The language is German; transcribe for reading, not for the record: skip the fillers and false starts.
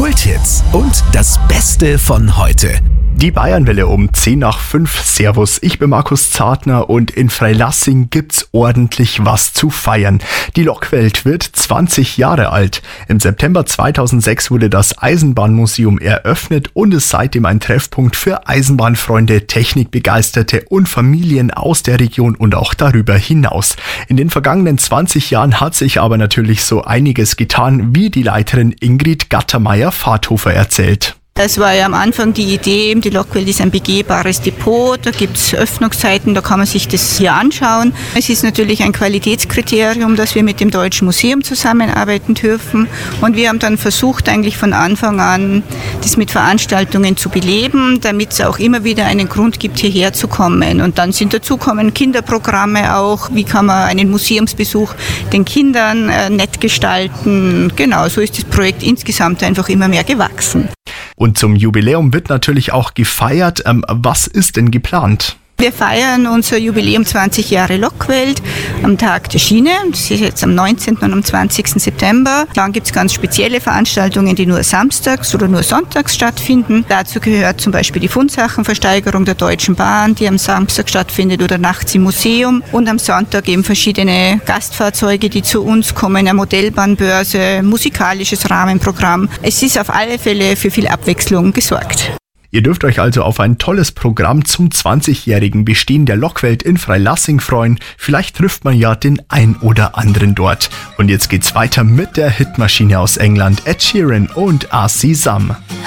Kulthits und das Beste von heute. Die Bayernwelle um 10:05. Servus, ich bin Markus Zartner und in Freilassing gibt's ordentlich was zu feiern. Die Lokwelt wird 20 Jahre alt. Im September 2006 wurde das Eisenbahnmuseum eröffnet und ist seitdem ein Treffpunkt für Eisenbahnfreunde, Technikbegeisterte und Familien aus der Region und auch darüber hinaus. In den vergangenen 20 Jahren hat sich aber natürlich so einiges getan, wie die Leiterin Ingrid Gattermeier-Fahrthofer erzählt. Es war ja am Anfang die Idee, die Lokwelt ist ein begehbares Depot, da gibt es Öffnungszeiten, da kann man sich das hier anschauen. Es ist natürlich ein Qualitätskriterium, dass wir mit dem Deutschen Museum zusammenarbeiten dürfen, und wir haben dann versucht, eigentlich von Anfang an das mit Veranstaltungen zu beleben, damit es auch immer wieder einen Grund gibt, hierher zu kommen. Und dann sind dazukommen Kinderprogramme auch, wie kann man einen Museumsbesuch den Kindern nett gestalten. Genau, so ist das Projekt insgesamt einfach immer mehr gewachsen. Und zum Jubiläum wird natürlich auch gefeiert. Was ist denn geplant? Wir feiern unser Jubiläum 20 Jahre Lokwelt am Tag der Schiene. Das ist jetzt am 19. und am 20. September. Dann gibt es ganz spezielle Veranstaltungen, die nur samstags oder nur sonntags stattfinden. Dazu gehört zum Beispiel die Fundsachenversteigerung der Deutschen Bahn, die am Samstag stattfindet, oder nachts im Museum. Und am Sonntag eben verschiedene Gastfahrzeuge, die zu uns kommen, eine Modellbahnbörse, musikalisches Rahmenprogramm. Es ist auf alle Fälle für viel Abwechslung gesorgt. Ihr dürft euch also auf ein tolles Programm zum 20-jährigen Bestehen der Lokwelt in Freilassing freuen. Vielleicht trifft man ja den ein oder anderen dort. Und jetzt geht's weiter mit der Hitmaschine aus England, Ed Sheeran und RC Sam.